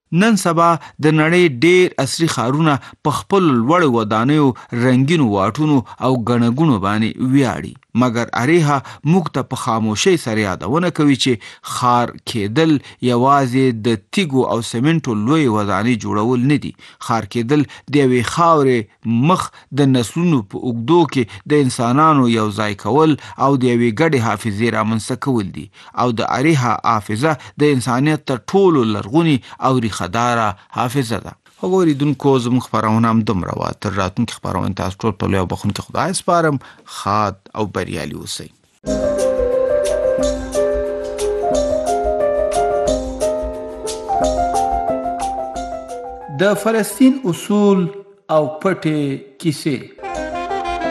نن سبا د نړۍ ډېر عصري ښارونه په خپل لوړو ودانیو، رنګینو واټونو او ګڼهګوڼو باندې ویاړي. مګر اریحا موږ ته په خاموشۍ سره یادونه کوي چې ښار کېدل یوازې د تیږو او سمنټو لوی ودانۍ جوړول نه دي. ښار کېدل د یوې خاورې مخ د نسلونو په اوږدو کې د انسانانو یو ځای کول او د یوې ګډې حافظې رامنځته کول دي. او د اریحا حافظه د انسانیت تر ټولو لرغونې او ریښه‌داره حافظه ده. اوریدونکو زموږ خپرونه هم دومره وه. تر راتلونکي خپرونې تاسو ټول په لوی او بخښونکي خدای سپارم. ښاد او بریالي اوسئ. د فلسطین اصول او پټې کیسې.